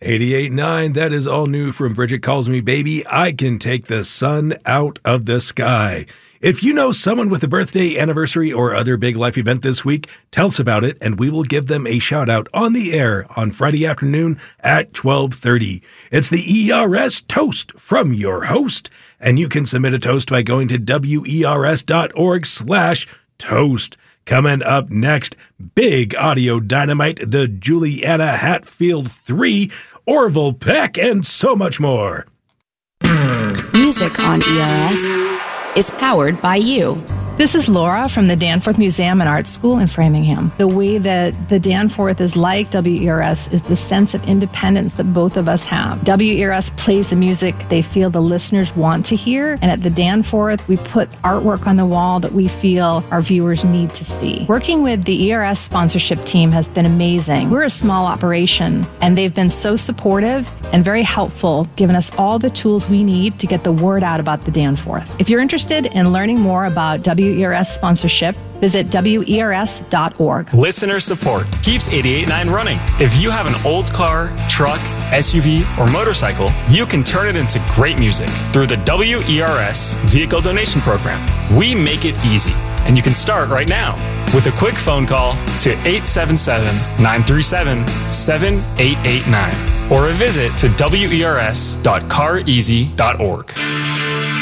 88.9, that is all new from Bridget Calls Me Baby. I can take the sun out of the sky. If you know someone with a birthday, anniversary, or other big life event this week, tell us about it, and we will give them a shout out on the air on Friday afternoon at 12:30. It's the ERS Toast from your host, and you can submit a toast by going to wers.org/toast. Coming up next, Big Audio Dynamite, the Juliana Hatfield 3, Orville Peck, and so much more. Music on ERS is powered by you. This is Laura from the Danforth Museum and Art School in Framingham. The way that the Danforth is like WERS is the sense of independence that both of us have. WERS plays the music they feel the listeners want to hear, and at the Danforth, we put artwork on the wall that we feel our viewers need to see. Working with the ERS sponsorship team has been amazing. We're a small operation, and they've been so supportive and very helpful, giving us all the tools we need to get the word out about the Danforth. If you're interested in learning more about WERS sponsorship, visit WERS.org. Listener support keeps 88.9 running. If you have an old car, truck, SUV, or motorcycle, you can turn it into great music through the WERS Vehicle Donation Program. We make it easy, and you can start right now with a quick phone call to 877-937-7889 or a visit to wers.careasy.org.